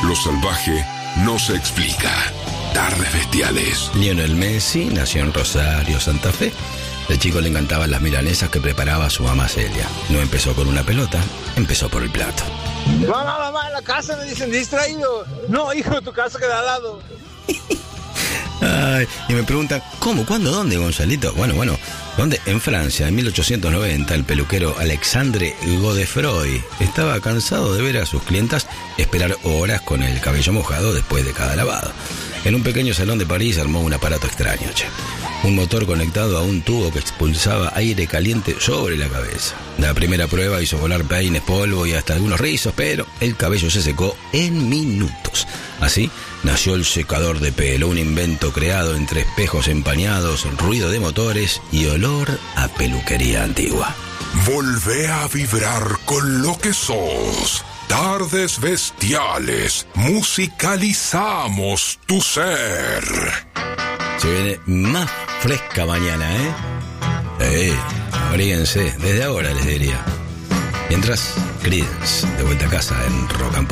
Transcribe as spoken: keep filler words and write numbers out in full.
Lo salvaje no se explica. Tardes bestiales. Lionel Messi nació en Rosario, Santa Fe. De chico le encantaban las milanesas que preparaba su mamá Celia. No empezó con una pelota, empezó por el plato. Mamá, mamá, en la casa me dicen distraído. No, hijo, tu casa queda al lado. Ay, y me preguntan, ¿cómo, cuándo, dónde, Gonzalito? Bueno, bueno, ¿dónde? En Francia, en mil ochocientos noventa, el peluquero Alexandre Godefroy estaba cansado de ver a sus clientas esperar horas con el cabello mojado después de cada lavado. En un pequeño salón de París armó un aparato extraño, che. Un motor conectado a un tubo que expulsaba aire caliente sobre la cabeza. La primera prueba hizo volar peines, polvo y hasta algunos rizos, pero el cabello se secó en minutos. Así nació el secador de pelo, un invento creado entre espejos empañados, ruido de motores y olor a peluquería antigua. Volvé a vibrar con lo que sos. Tardes bestiales. Musicalizamos tu ser. Se viene más fresca mañana, ¿eh? Eh, abríguense, desde ahora les diría. Mientras, Creedence, de vuelta a casa en Rock and Pop.